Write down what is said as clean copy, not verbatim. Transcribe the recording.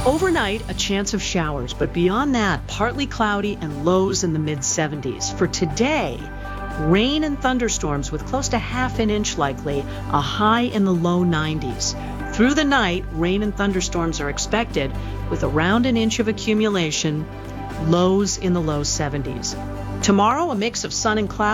Overnight, a chance of showers, but beyond that, partly cloudy and lows in the mid-70s. For today, rain and thunderstorms with close to half an inch likely, a high in the low 90s. Through the night, rain and thunderstorms are expected with around an inch of accumulation, lows in the low 70s. Tomorrow, a mix of sun and clouds.